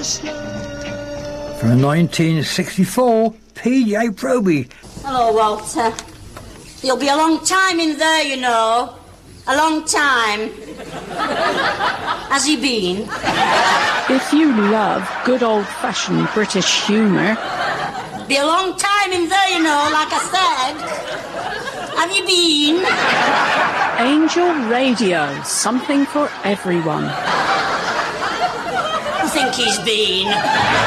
From 1964, PJ Proby. Hello, Walter. You'll be a long time in there, you know. A long time. Has he been? If you love good old-fashioned British humour... Be a long time in there, you know, like I said. Have you been? Angel Radio, something for everyone. I think he's been.